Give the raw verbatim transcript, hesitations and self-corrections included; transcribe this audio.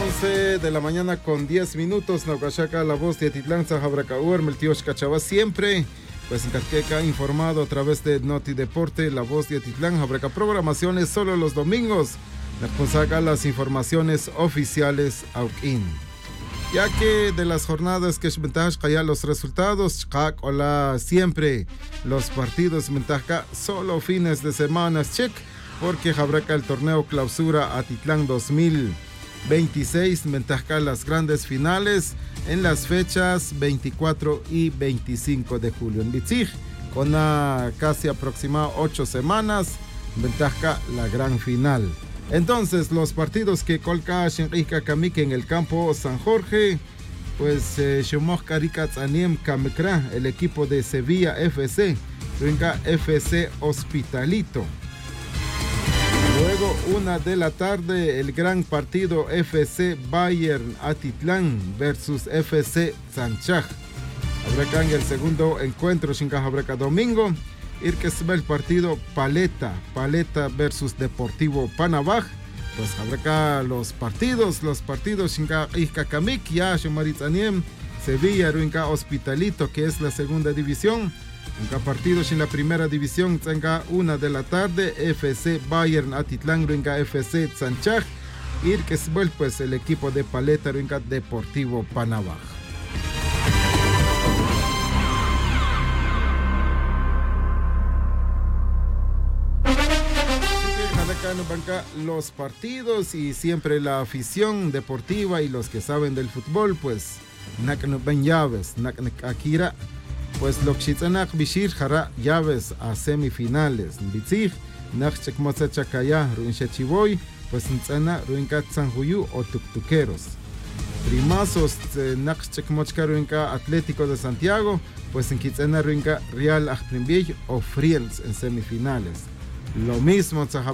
once de la mañana con diez minutos. Naucashaca, la voz de Atitlán, Zahabracaur, Meltíos Cachabá, siempre. Pues en Catqueca, informado a través de Noti Deporte, la voz de Atitlán, Jabraca programaciones solo los domingos. Saca las informaciones oficiales Aukin. Ya que de las jornadas que ya los resultados, hola, siempre los partidos ventaja solo fines de semana, check, porque Jabraca el torneo clausura Atitlán dos mil veintiséis, ventaja las grandes finales en las fechas veinticuatro y veinticinco de julio. En Bitzig, con una casi aproximada ocho semanas, ventaja la gran final. Entonces, los partidos que colca Shenrika Kamik en el campo San Jorge, pues Shemoch Karikats Aniem Kamikra, el equipo de Sevilla F C, venga F C Hospitalito. Luego, una de la tarde, el gran partido F C Bayern Atitlán versus F C Sanchaj. Habrá en el segundo encuentro, Shinka Habraka domingo. Ir que se ve el partido Paleta, Paleta versus Deportivo Panabaj. Pues habrá los partidos, los partidos Shinka Ixcakamik, ya Shumaritzaniem, Sevilla, Ruinca Hospitalito, que es la segunda división. Un partido en la primera división, tenga una de la tarde, F C Bayern Atitlán, Ruinca F C Sanchaj. Ir que se ve pues el equipo de Paleta, Ruinca Deportivo Panabaj. Banca los partidos y siempre la afición deportiva y los que saben del fútbol, pues nak no ven llaves, nak akira, pues lo que bishir jara llaves a semifinales. Bitzig nak chekmotsa chakaya ruin chechiboy, pues ntzana ruin kat sanjuyu o tuktukeros. Primazos nak chekmochka ruinka Atlético de Santiago, pues en kitzana ruinka Real Ajprimbiy o Friels en semifinales. Lo mismo